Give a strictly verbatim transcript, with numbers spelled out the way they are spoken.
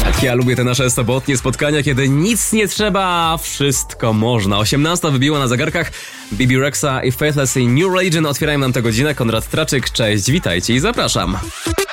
Tak, ja lubię te nasze sobotnie spotkania, kiedy nic nie trzeba, a wszystko można. osiemnasta wybiła na zegarkach. Bibi Rexa i Faithless i New Religion otwierają nam tę godzinę. Konrad Traczyk, cześć, witajcie i zapraszam.